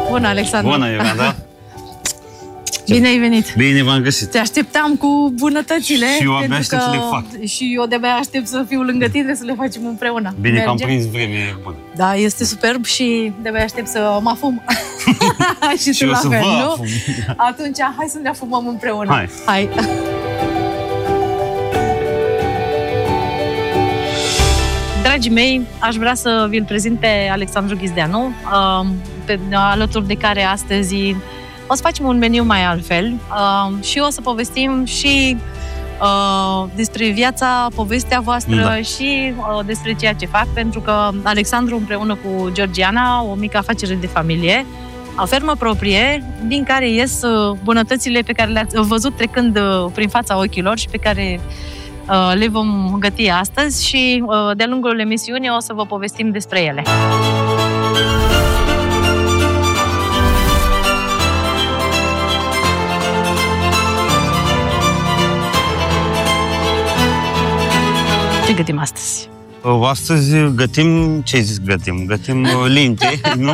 Bună, Alexandru! Bună, Iolanda! Bine ai venit! Bine v-am găsit! Te așteptam cu bunătățile. Și eu abia aștept să le fac. Și eu de-abia aștept să fiu lângă tine, să le facem împreună. Bine că am prins vreme bună. Da, este superb și de-abia aștept să mă afum. Și eu să vă afum. Atunci, hai să ne afumăm împreună. Hai! Dragii mei, aș vrea să vi-l prezint pe Alexandru Ghizdeanu, alături de care astăzi o să facem un meniu mai altfel și o să povestim și despre viața, povestea voastră și despre ceea ce fac, pentru că Alexandru împreună cu Georgiana, o mică afacere de familie, o fermă proprie, din care ies bunătățile pe care le-ați văzut trecând prin fața ochilor și pe care le vom găti astăzi și de-a lungul emisiunii o să vă povestim despre ele. Ce gătim astăzi? Astăzi gătim, ce ai zis gătim? Gătim linte, nu?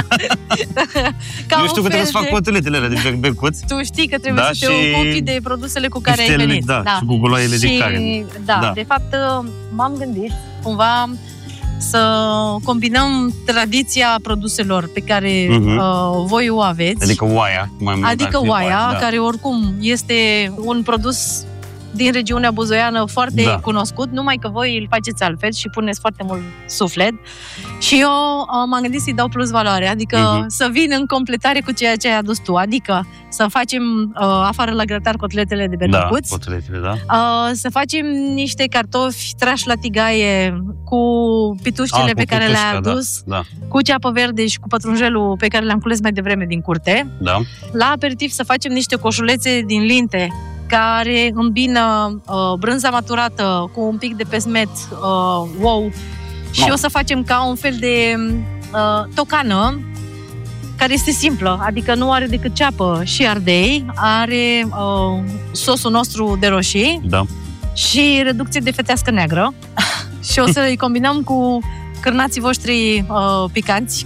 Eu știu că trebuie să fac coteletele alea de berbecuț. Tu știi că trebuie să te ocupi de produsele cu care ai venit. Da, și cu guloaiele de carne. Da, de fapt m-am gândit cumva să combinăm tradiția produselor pe care voi o aveți. Adică oaia. Adică oaia, care oricum este un produs din regiunea buzoiană foarte cunoscut, numai că voi îl faceți altfel și puneți foarte mult suflet. Și eu m-am gândit să-i dau plus valoare, adică să vin în completare cu ceea ce ai adus tu, adică să facem afară la grătar coteletele de berbecuț, să facem niște cartofi trași la tigaie cu pituștele pe care le-ai adus, cu ceapă verde și cu pătrunjelul pe care le-am cules mai devreme din curte. La aperitiv să facem niște coșulețe din linte care îmbină brânza maturată cu un pic de pesmet, ou, și o să facem ca un fel de tocană care este simplă, adică nu are decât ceapă și ardei, are sosul nostru de roșii și reducție de fetească neagră și o să îi combinăm cu cârnații voștri picanți,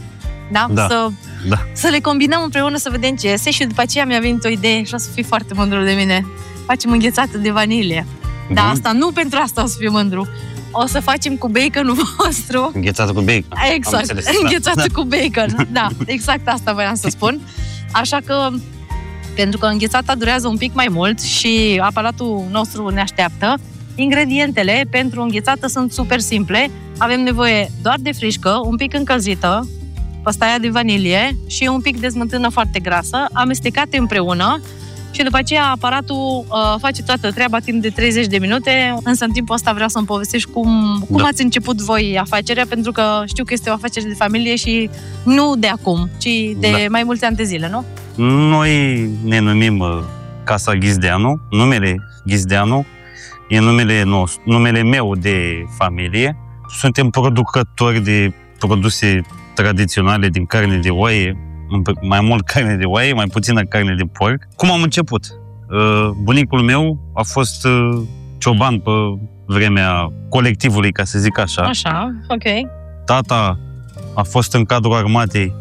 să le combinăm împreună să vedem ce iese și după aceea mi-a venit o idee și o să fii foarte mândru de mine. Facem înghețată de vanilie. Dar asta, nu pentru asta o să fiu mândru. O să facem cu baconul vostru. Înghețată cu bacon. Exact, înghețată cu bacon. Da, exact asta voiam să spun. Așa că, pentru că înghețata durează un pic mai mult și aparatul nostru ne așteaptă, ingredientele pentru înghețată sunt super simple. Avem nevoie doar de frișcă, un pic încălzită, păstaia de vanilie și un pic de smântână foarte grasă, amestecate împreună. Și după aceea aparatul face toată treaba timp de 30 de minute, însă în timpul ăsta vreau să-mi povestești cum ați început voi afacerea, pentru că știu că este o afacere de familie și nu de acum, ci de mai multe ani de zile, nu? Noi ne numim Casa Ghizdeanu, numele Ghizdeanu e numele meu de familie. Suntem producători de produse tradiționale din carne de oaie, mai mult carne de oaie, mai puțină carne de porc. Cum am început? Bunicul meu a fost cioban pe vremea colectivului, ca să zic așa. Așa, ok. Tata a fost în cadrul armatei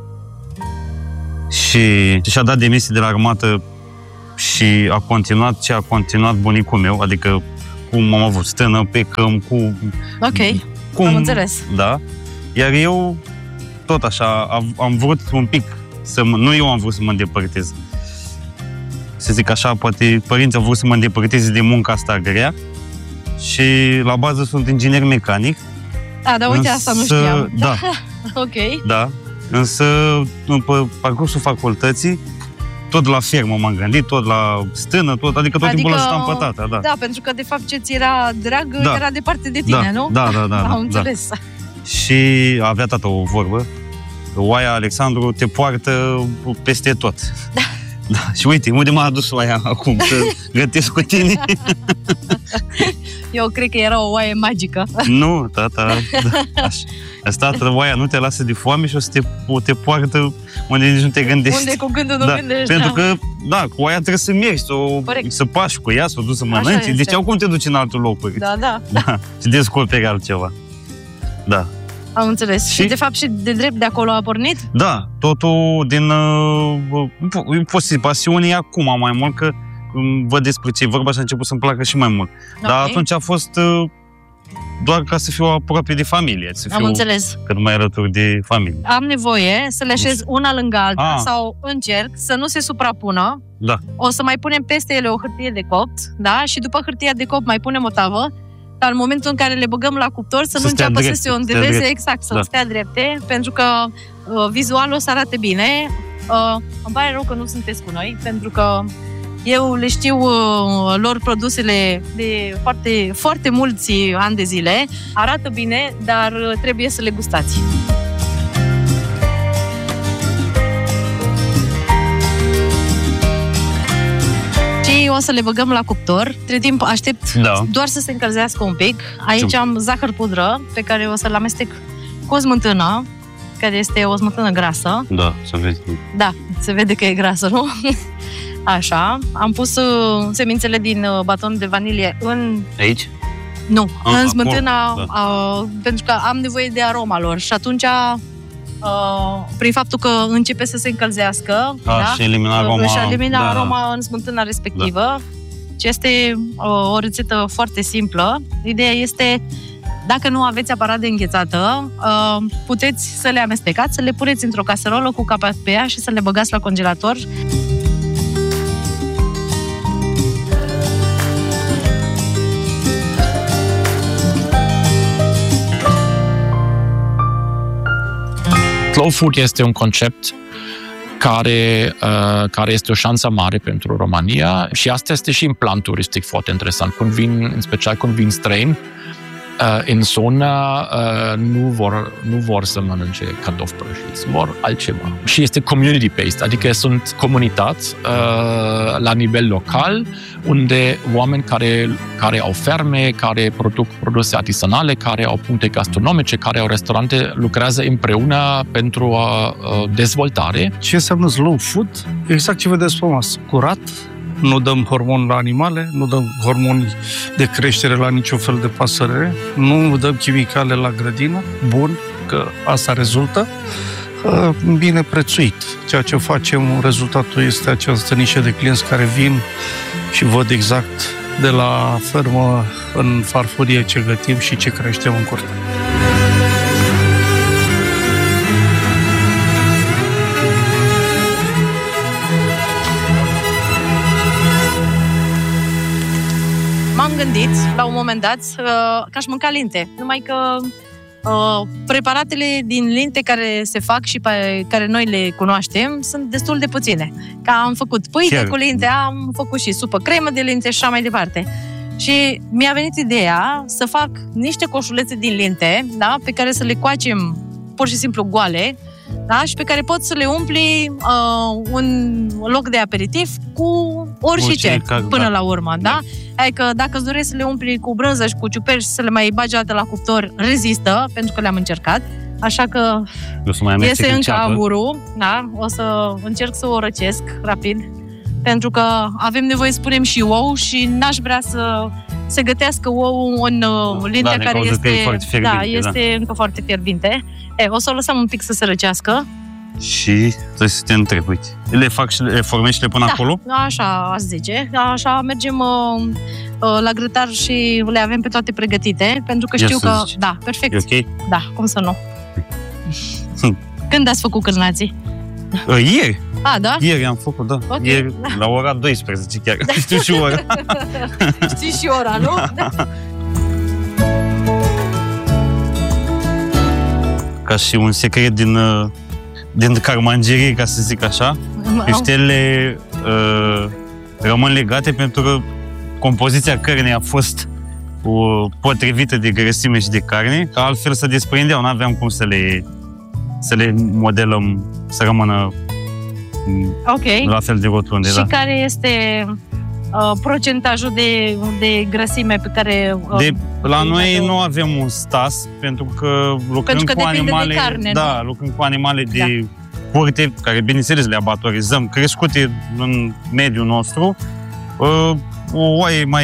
și și-a dat demisia de la armată și a continuat ce a continuat bunicul meu, adică cum am avut stână pe câmp, am înțeles. Da. Iar eu tot așa, am vrut un pic nu eu am vrut să mă îndepărtez. Să zic așa, poate părinții au vrut să mă îndepărteze de munca asta grea și la bază sunt inginer mecanic. Dar uite, asta nu știam. Da. Ok. Da. Însă, după parcursul facultății, tot la fermă m-am gândit, tot la stână, adică tot timpul ăsta pe tata. Da, pentru că de fapt ce ți era drag era departe de tine, nu? Da. Am înțeles. Și avea tata o vorbă, că oaia, Alexandru, te poartă peste tot. Da. Și uite, unde m-a adus oaia acum, să gătesc cu tine? Eu cred că era o oaie magică. Nu, tata, Asta, oaia nu te lasă de foame și o te poartă unde nici nu te gândești. Unde cu gândul nu gândești. Pentru că, cu oaia trebuie să mergi, să pași cu ea, să o duci să mănânci. Deci, cum te duci în alte locuri? Da. Și descoperi altceva. Da. Am înțeles. Și de fapt și de drept de acolo a pornit? Da, totul din pasiunea acum mai mult, că văd despre ce e vorba și a început să-mi placă și mai mult. Okay. Dar atunci a fost doar ca să fiu aproape de familie. Să fiu cât mai alături de familie. Am nevoie să le așez una lângă alta sau încerc să nu se suprapună. Da. O să mai punem peste ele o hârtie de copt, da? Și după hârtia de copt mai punem o tavă, dar în momentul în care le băgăm la cuptor să nu înceapă să se onduleze, exact, să stea drepte, pentru că vizual o să arate bine. Îmi pare rău că nu sunteți cu noi, pentru că eu le știu lor produsele de foarte, foarte mulți ani de zile. Arată bine, dar trebuie să le gustați. Și o să le băgăm la cuptor. Între timp aștept doar să se încălzească un pic. Aici am zahăr pudră pe care o să-l amestec cu o smântână, care este o smântână grasă. Da, se vede. Da, se vede că e grasă, nu? Așa, am pus semințele din baton de vanilie în... Aici? Nu, în smântâna, pentru că am nevoie de aroma lor și atunci, prin faptul că începe să se încălzească, și elimina aroma în smântâna respectivă. Și este o rețetă foarte simplă. Ideea este, dacă nu aveți aparat de înghețată, puteți să le amestecați, să le puneți într-o caserolă cu capac pe ea și să le băgați la congelator. Slow food este un concept care este o șansă mare pentru România și asta este și în plan turistic foarte interesant. În special când vin străini, în zona nu vor să mănânce cartofi prăjiți, vor altceva. Și este community-based, adică sunt comunități la nivel local, unde oameni care au ferme, care produc produse artisanale, care au puncte gastronomice, care au restaurante, lucrează împreună pentru dezvoltare. Ce înseamnă slow food? Exact ce vedeți pe masă. Curat, nu dăm hormoni la animale, nu dăm hormoni de creștere la niciun fel de pasăre, nu dăm chimicale la grădină, bun, că asta rezultă, bine prețuit. Ceea ce facem, rezultatul este această nișă de clienți care vin și văd exact de la fermă în farfurie ce gătim și ce creștem în curte. M-am gândit, la un moment dat, că aș mânca linte. Numai că preparatele din linte care se fac și pe care noi le cunoaștem sunt destul de puține. Că am făcut pâine cu linte, am făcut și supă cremă de linte și așa mai departe. Și mi-a venit ideea să fac niște coșulețe din linte, da, pe care să le coacem pur și simplu goale, da, și pe care poți să le umpli un loc de aperitiv cu orice până la urmă, da? Adică dacă îți dorești să le umpli cu brânză și cu ciuperci și să le mai bagi dată la cuptor, rezistă, pentru că le-am încercat. Așa că este încă aburul, da? O să încerc să o răcesc rapid, pentru că avem nevoie să punem și ou și n-aș vrea să se gătească ou în lintea care este încă foarte fierbinte. O să o lăsăm un pic să se răcească. Și trebuie să te întreb, uite. Le fac și le formezi și le pun acolo? Așa aș zice. Așa mergem la grătar și le avem pe toate pregătite, pentru că știu că... Zice. Da, perfect. E ok? Da, cum să nu. Când ați făcut cârnații? Ieri. Da? Ieri am făcut, da. Okay. Ieri, la ora 12 chiar. Da. Știu și ora. Știi și ora, nu? Da. Ca și un secret din carmangerie, ca să zic așa, peștelele rămân legate pentru că compoziția cărnii a fost potrivită de grăsime și de carne, că altfel se desprindeau, n-aveam cum să le modelăm să rămână la fel de rotunde. Și care este procentajul de grăsime pe care... La noi nu avem un stas, pentru că lucrăm cu animale... De carne, lucrăm cu animale de curte, care, bineînțeles, le abatorizăm, crescute în mediul nostru. O oaie mai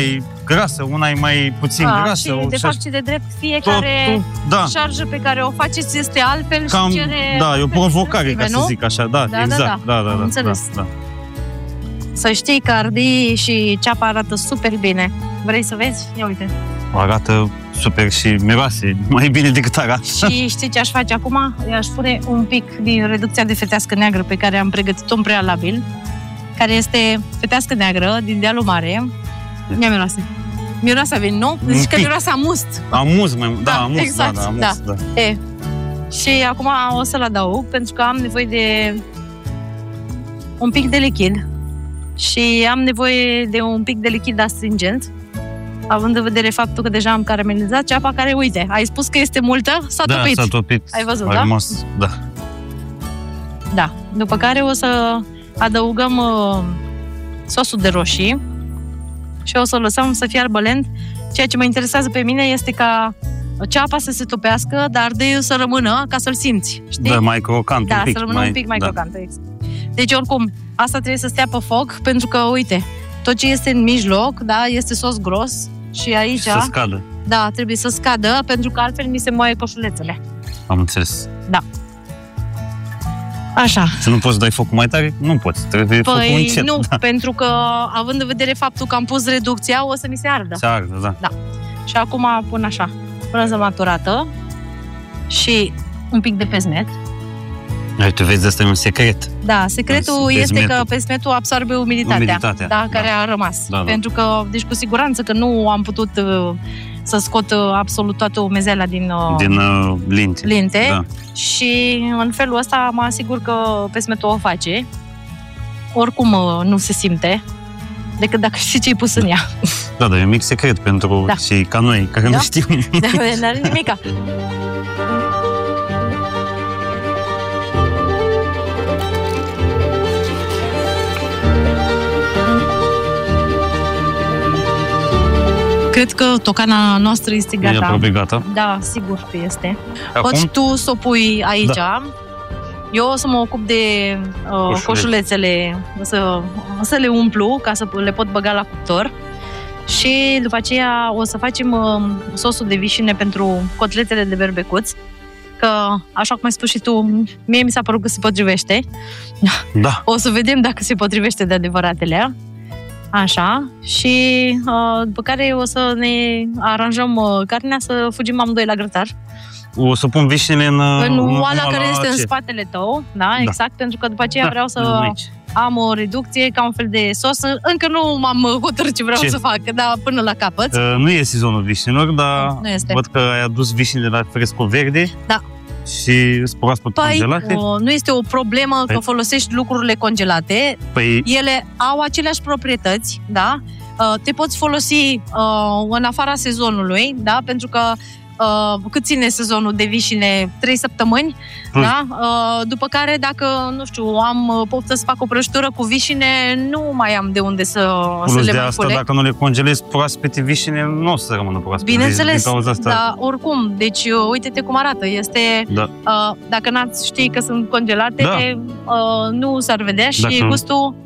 grasă, una e mai puțin grasă. Și de fapt și de drept fiecare șarjă pe care o faceți este altfel și cere... Da, e o provocare, ca să zic așa. Da, exact. Da, înțeles. Da. Să știi că ardei și ceapa arată super bine. Vrei să vezi? Ia uite. Arată super și miroase mai bine decât arată. Și știi ce aș face acum? I-aș pune un pic din reducția de fetească neagră pe care am pregătit-o în prealabil, care este fetească neagră din dealul mare. Ia miroase. Miroase vin, nu? Zici că miroase amust. Amust, amust, exact, amust, da. Și acum o să-l adaug, pentru că am nevoie de un pic de lichid. Și am nevoie de un pic de lichid astringent, având în vedere faptul că deja am caramelizat ceapa care, uite, ai spus că este multă, s-a topit. S-a topit. Ai văzut, da? Da. După care o să adăugăm sosul de roșii și o să lăsăm să fiarbă lent. Ceea ce mă interesează pe mine este ca ceapa să se topească, dar ardeiul să rămână ca să-l simți. Știi? Da, mai crocant un pic. Da, să rămână un pic mai crocant. Deci, oricum, asta trebuie să stea pe foc, pentru că, uite, tot ce este în mijloc, da, este sos gros și aici... Să scadă. Da, trebuie să scadă, pentru că altfel mi se moaie coșulețele. Am înțeles. Da. Așa. Să nu poți să dai focul mai tare? Nu poți, trebuie focul încet. Nu, pentru că, având în vedere faptul că am pus reducția, o să mi se ardă. Se ardă, da. Și acum pun așa, brânză maturată și un pic de pesmet. Tu vezi, asta e un secret. Da, secretul este că pesmetul absorbe umiditatea. Care a rămas. Da. Pentru că, deci cu siguranță că nu am putut să scot absolut toată umezeala din linte. Da. Și în felul ăsta mă asigur că pesmetul o face. Oricum nu se simte, decât dacă știi ce-ai pus în ea. Da, dar e un mic secret pentru cei ca noi, care nu știu. Da, n-are nimica. Cred că tocana noastră este gata. E aproape gata. Da, sigur că este. Acum? Poți tu să o pui aici. Da. Eu o să mă ocup de coșulețele, să le umplu, ca să le pot băga la cuptor. Și după aceea o să facem sosul de vișine pentru cotletele de berbecuț. Că, așa cum ai spus și tu, mie mi s-a părut că se potrivește. Da. O să vedem dacă se potrivește de adevăratele. Așa, și după care o să ne aranjăm carnea să fugim amândoi la grătar. O să pun vișinile în oala care este în spatele tău, da, exact, pentru că după aceea vreau să am o reducție ca un fel de sos. Încă nu m-am hotărât ce vreau să fac, dar până la capăt. Nu e sezonul vișinilor, dar văd că ai adus vișinile la fresco verde. Da. Și proaspăt congelate? Nu este o problemă că folosești lucrurile congelate. Ele au aceleași proprietăți, da? Te poți folosi în afara sezonului, da? Pentru că cât ține sezonul de vișine? 3 săptămâni, da? După care, dacă, nu știu, am poftă să fac o prăjitură cu vișine, nu mai am de unde să le mai asta, dacă nu le congelezi proaspete vișine, nu o să rămână proaspete. Bineînțeles, dar oricum, deci uite-te cum arată. Este, dacă n-ați ști că sunt congelate, nu s-ar vedea și gustul